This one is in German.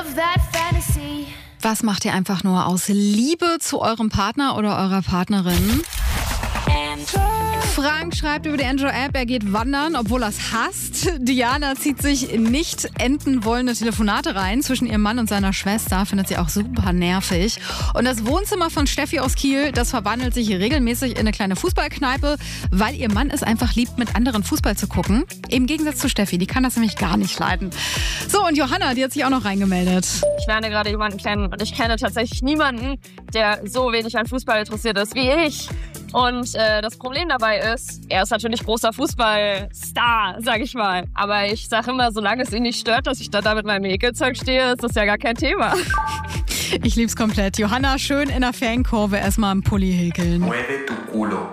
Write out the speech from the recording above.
Was macht ihr einfach nur aus Liebe zu eurem Partner oder eurer Partnerin? Frank schreibt über die Android-App, er geht wandern, obwohl er es hasst. Diana zieht sich nicht enden wollende Telefonate rein zwischen ihrem Mann und seiner Schwester, findet sie auch super nervig. Und das Wohnzimmer von Steffi aus Kiel, das verwandelt sich regelmäßig in eine kleine Fußballkneipe, weil ihr Mann es einfach liebt, mit anderen Fußball zu gucken. Im Gegensatz zu Steffi, die kann das nämlich gar nicht leiden. So, und Johanna, die hat sich auch noch reingemeldet. Ich lerne gerade jemanden kennen und ich kenne tatsächlich niemanden, der so wenig an Fußball interessiert ist wie ich. Und das Problem dabei ist, er ist natürlich großer Fußballstar, sag ich mal. Aber ich sage immer, solange es ihn nicht stört, dass ich da mit meinem Häkelzeug stehe, ist das ja gar kein Thema. Ich lieb's komplett. Johanna, schön in der Fankurve erstmal einen Pulli häkeln. Mueve tu culo.